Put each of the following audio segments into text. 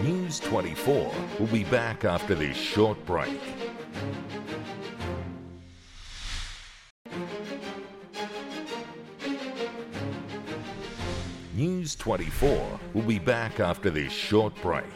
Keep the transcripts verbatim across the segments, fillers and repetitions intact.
News twenty-four will be back after this short break. News twenty-four will be back after this short break.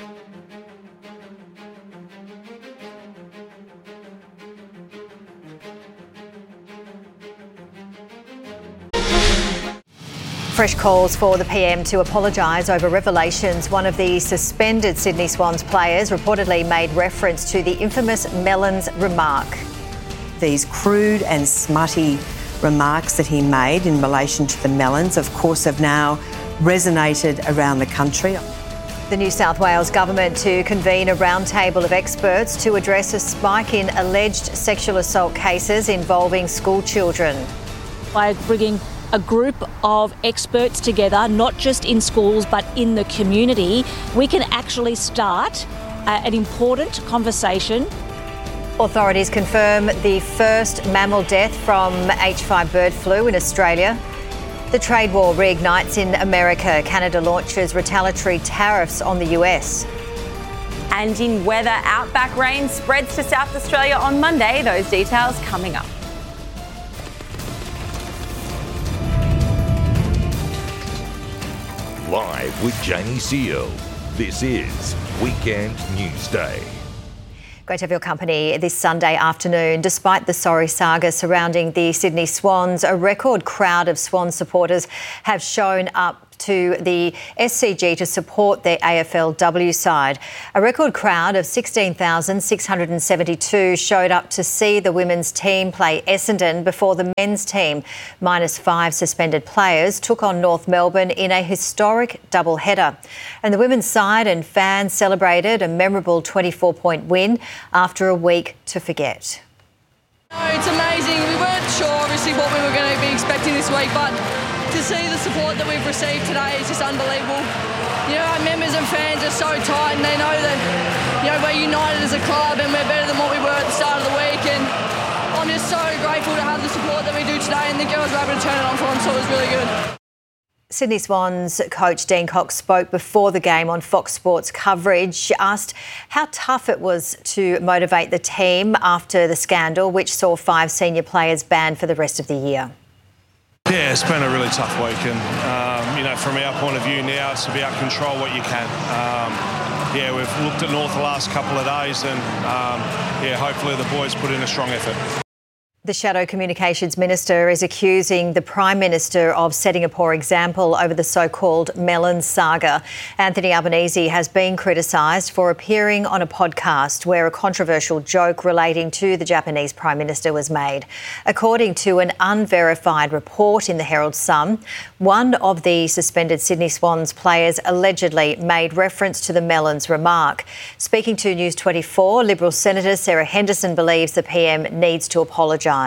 Fresh calls for the P M to apologise over revelations. One of the suspended Sydney Swans players reportedly made reference to the infamous Mellons remark. These crude and smutty remarks that he made in relation to the Mellons, of course, have now resonated around the country. The New South Wales government to convene a roundtable of experts to address a spike in alleged sexual assault cases involving school children. By bringing a group of experts together, not just in schools but in the community, we can actually start uh, an important conversation. Authorities confirm the first mammal death from H five bird flu in Australia. The trade war reignites in America. Canada launches retaliatory tariffs on the U S. And in weather, outback rain spreads to South Australia on Monday. Those details coming up. Live with Jamie Seal. This is Weekend Newsday. Great to have your company this Sunday afternoon. Despite the sorry saga surrounding the Sydney Swans, a record crowd of Swan supporters have shown up to the S C G to support their A F L W side. A record crowd of sixteen thousand six hundred seventy-two showed up to see the women's team play Essendon before the men's team, minus five suspended players, took on North Melbourne in a historic double-header. And the women's side and fans celebrated a memorable twenty-four point win after a week to forget. Oh, it's amazing. We weren't sure, obviously, what we were going to be expecting this week, but to see the support that we've received today is just unbelievable. You know, our members and fans are so tight and they know that, you know, we're united as a club and we're better than what we were at the start of the week, and I'm just so grateful to have the support that we do today, and the girls were able to turn it on for them, so it was really good. Sydney Swans coach Dean Cox spoke before the game on Fox Sports coverage, asked how tough it was to motivate the team after the scandal, which saw five senior players banned for the rest of the year. Yeah, it's been a really tough week, and um, you know, from our point of view now, it's about control what you can. Um, yeah, we've looked at North the last couple of days, and um, yeah, hopefully the boys put in a strong effort. The Shadow Communications Minister is accusing the Prime Minister of setting a poor example over the so-called Mellons saga. Anthony Albanese has been criticised for appearing on a podcast where a controversial joke relating to the Japanese Prime Minister was made. According to an unverified report in the Herald Sun, one of the suspended Sydney Swans players allegedly made reference to the Mellons remark. Speaking to News twenty-four, Liberal Senator Sarah Henderson believes the P M needs to apologise.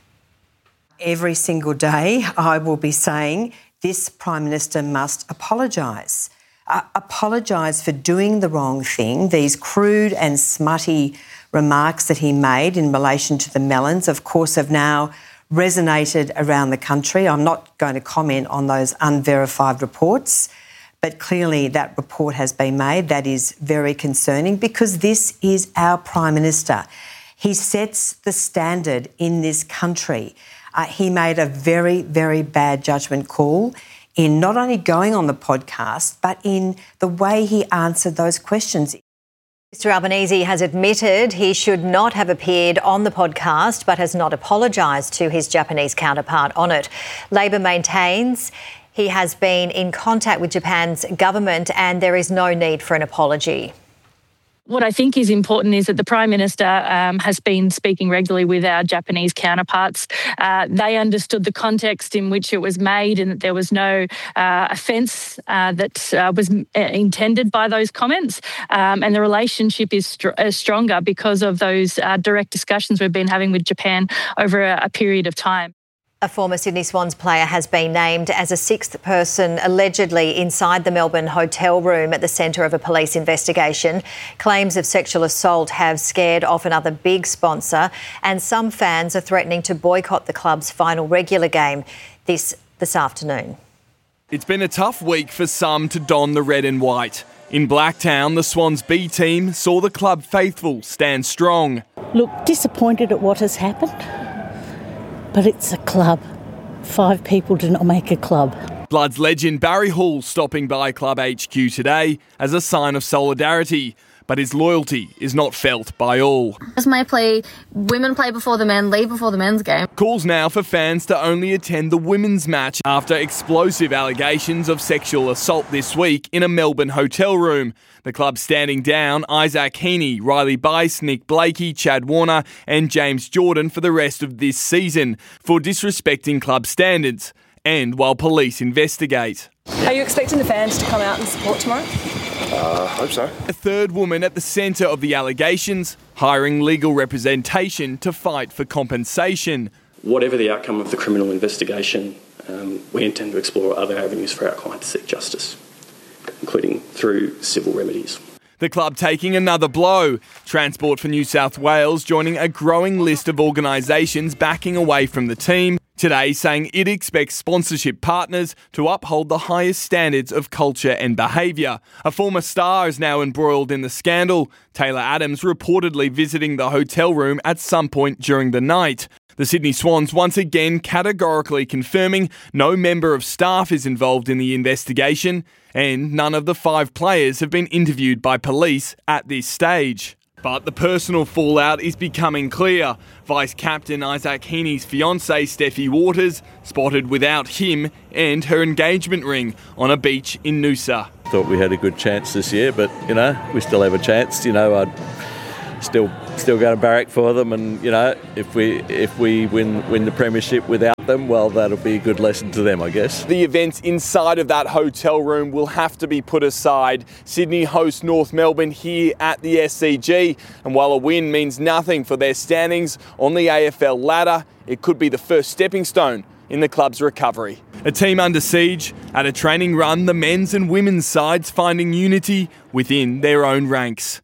Every single day I will be saying this Prime Minister must apologise. Uh, apologise for doing the wrong thing. These crude and smutty remarks that he made in relation to the Mellons, of course, have now resonated around the country. I'm not going to comment on those unverified reports, but clearly that report has been made. That is very concerning because this is our Prime Minister. He sets the standard in this country. Uh, he made a very, very bad judgment call in not only going on the podcast, but in the way he answered those questions. Mister Albanese has admitted he should not have appeared on the podcast, but has not apologised to his Japanese counterpart on it. Labor maintains he has been in contact with Japan's government and there is no need for an apology. What I think is important is that the Prime Minister um, has been speaking regularly with our Japanese counterparts. Uh, they understood the context in which it was made and that there was no uh, offence uh, that uh, was intended by those comments. Um, and the relationship is str- uh, stronger because of those uh, direct discussions we've been having with Japan over a, a period of time. A former Sydney Swans player has been named as a sixth person allegedly inside the Melbourne hotel room at the centre of a police investigation. Claims of sexual assault have scared off another big sponsor, and some fans are threatening to boycott the club's final regular game this this afternoon. It's been a tough week for some to don the red and white. In Blacktown, the Swans B team saw the club faithful stand strong. Look, disappointed at what has happened, but it's a club. Five people do not make a club. Bloods legend Barry Hall stopping by Club H Q today as a sign of solidarity, but his loyalty is not felt by all. As my play, women play before the men, leave before the men's game. Calls now for fans to only attend the women's match after explosive allegations of sexual assault this week in a Melbourne hotel room. The club standing down Isaac Heaney, Riley Bice, Nick Blakey, Chad Warner and James Jordan for the rest of this season for disrespecting club standards, and while police investigate. Are you expecting the fans to come out and support tomorrow? Uh, hope so. A third woman at the centre of the allegations, hiring legal representation to fight for compensation. Whatever the outcome of the criminal investigation, um, we intend to explore other avenues for our client to seek justice, including through civil remedies. The club taking another blow. Transport for New South Wales joining a growing list of organisations backing away from the team, today saying it expects sponsorship partners to uphold the highest standards of culture and behaviour. A former star is now embroiled in the scandal. Taylor Adams reportedly visiting the hotel room at some point during the night. The Sydney Swans once again categorically confirming no member of staff is involved in the investigation, and none of the five players have been interviewed by police at this stage. But the personal fallout is becoming clear. Vice-Captain Isaac Heaney's fiancée Steffi Waters spotted without him and her engagement ring on a beach in Noosa. Thought we had a good chance this year, but, you know, we still have a chance. You know, I'd still still go to barrack for them, and, you know, if we if we win win the premiership without them, well, that'll be a good lesson to them, I guess. The events inside of that hotel room will have to be put aside. Sydney host North Melbourne here at the S C G, and while a win means nothing for their standings on the A F L ladder, it could be the first stepping stone in the club's recovery. A team under siege. At a training run, the men's and women's sides finding unity within their own ranks.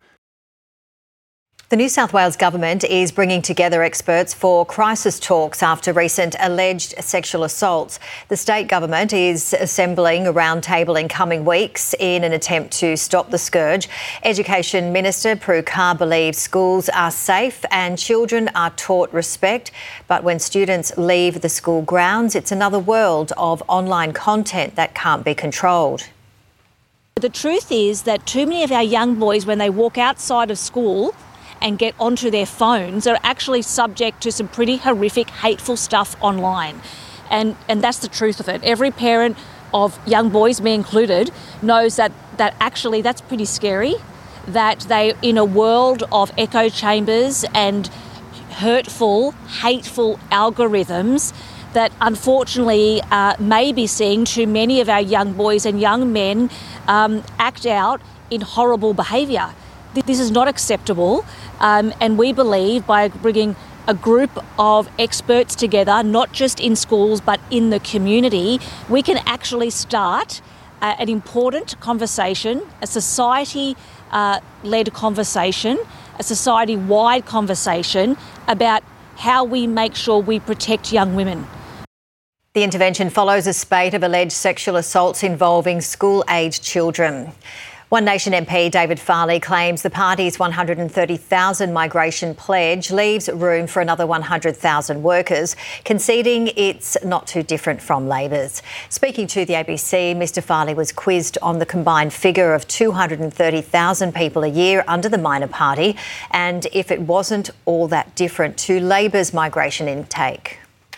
The New South Wales Government is bringing together experts for crisis talks after recent alleged sexual assaults. The state government is assembling a roundtable in coming weeks in an attempt to stop the scourge. Education Minister Prue Carr believes schools are safe and children are taught respect, but when students leave the school grounds, it's another world of online content that can't be controlled. The truth is that too many of our young boys, when they walk outside of school and get onto their phones, are actually subject to some pretty horrific, hateful stuff online. And and that's the truth of it. Every parent of young boys, me included, knows that, that actually that's pretty scary, that they're in a world of echo chambers and hurtful, hateful algorithms that unfortunately uh, may be seeing too many of our young boys and young men um, act out in horrible behaviour. This is not acceptable, um, and we believe by bringing a group of experts together, not just in schools but in the community, we can actually start uh, an important conversation, a society-led uh, conversation, a society-wide conversation about how we make sure we protect young women. The intervention follows a spate of alleged sexual assaults involving school-aged children. One Nation M P David Farley claims the party's one hundred thirty thousand migration pledge leaves room for another one hundred thousand workers, conceding it's not too different from Labor's. Speaking to the A B C, Mr Farley was quizzed on the combined figure of two hundred thirty thousand people a year under the minor party and if it wasn't all that different to Labor's migration intake.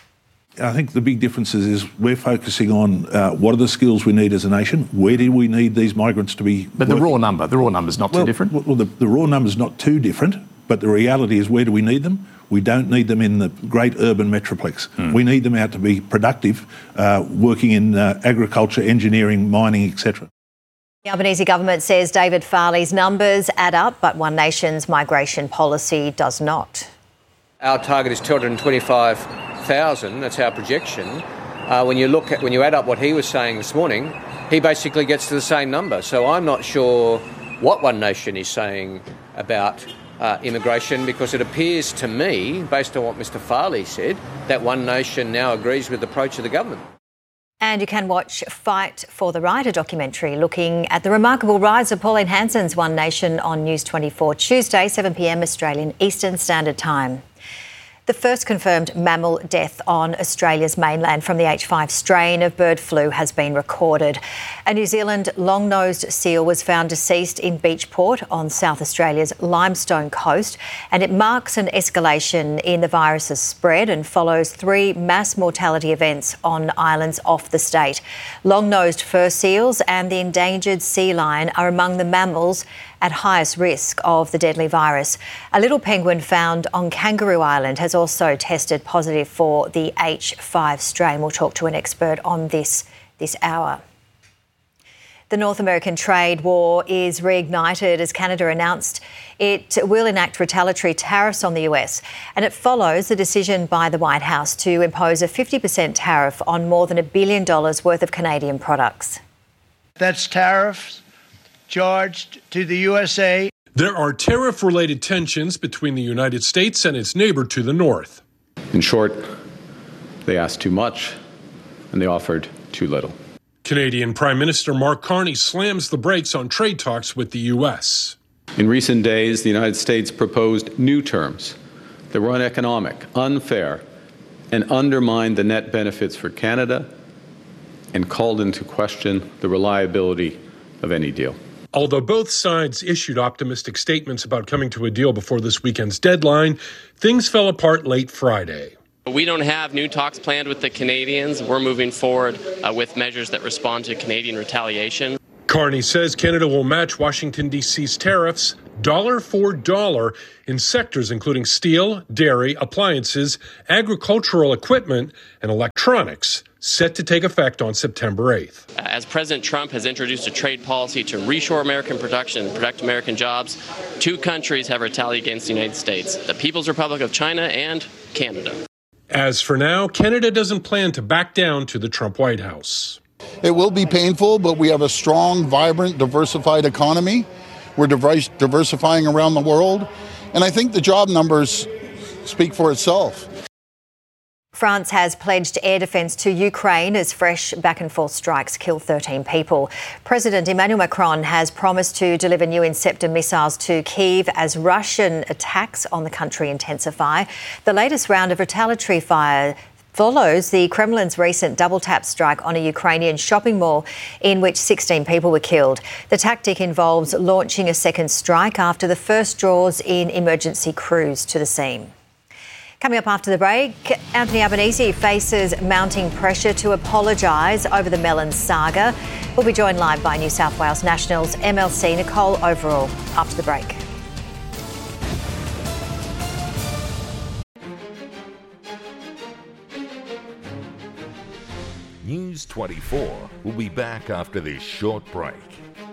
I think the big difference is, is we're focusing on uh, what are the skills we need as a nation, where do we need these migrants to be But working? the raw number, the raw number's not well, too different? Well, the, the raw number's not too different, but the reality is where do we need them? We don't need them in the great urban metroplex. Mm. We need them out to be productive, uh, working in uh, agriculture, engineering, mining, et cetera. The Albanese government says David Farley's numbers add up, but One Nation's migration policy does not. Our target is two hundred twenty-five thousand, that's our projection. Uh, when you look at, when you add up what he was saying this morning, he basically gets to the same number. So I'm not sure what One Nation is saying about uh, immigration, because it appears to me, based on what Mr Farley said, that One Nation now agrees with the approach of the government. And you can watch Fight for the Right, a documentary looking at the remarkable rise of Pauline Hanson's One Nation on News twenty-four, Tuesday, seven p m Australian Eastern Standard Time. The first confirmed mammal death on Australia's mainland from the H five strain of bird flu has been recorded. A New Zealand long-nosed seal was found deceased in Beachport on South Australia's Limestone coast, and it marks an escalation in the virus's spread and follows three mass mortality events on islands off the state. Long-nosed fur seals and the endangered sea lion are among the mammals at highest risk of the deadly virus. A little penguin found on Kangaroo Island has also tested positive for the H five strain. We'll talk to an expert on this this hour. The North American trade war is reignited as Canada announced it will enact retaliatory tariffs on the U S, and it follows the decision by the White House to impose a fifty percent tariff on more than a billion dollars worth of Canadian products. That's tariffs charged to the U S A. There are tariff-related tensions between the United States and its neighbor to the north. In short, they asked too much and they offered too little. Canadian Prime Minister Mark Carney slams the brakes on trade talks with the U S. In recent days, the United States proposed new terms that were uneconomic, unfair, and undermined the net benefits for Canada and called into question the reliability of any deal. Although both sides issued optimistic statements about coming to a deal before this weekend's deadline, things fell apart late Friday. We don't have new talks planned with the Canadians. We're moving forward uh, with measures that respond to Canadian retaliation. Carney says Canada will match Washington, D C's tariffs dollar for dollar in sectors including steel, dairy, appliances, agricultural equipment, and electronics, set to take effect on September eighth. As President Trump has introduced a trade policy to reshore American production and protect American jobs, two countries have retaliated against the United States, the People's Republic of China and Canada. As for now, Canada doesn't plan to back down to the Trump White House. It will be painful, but we have a strong, vibrant, diversified economy. We're diverse, diversifying around the world, and I think the job numbers speak for itself. France has pledged air defence to Ukraine as fresh back-and-forth strikes kill thirteen people. President Emmanuel Macron has promised to deliver new Inceptor missiles to Kyiv as Russian attacks on the country intensify. The latest round of retaliatory fire follows the Kremlin's recent double-tap strike on a Ukrainian shopping mall in which sixteen people were killed. The tactic involves launching a second strike after the first draws in emergency crews to the scene. Coming up after the break, Anthony Albanese faces mounting pressure to apologise over the Mellons saga. We'll be joined live by New South Wales Nationals M L C Nicole Overall after the break. News twenty-four will be back after this short break.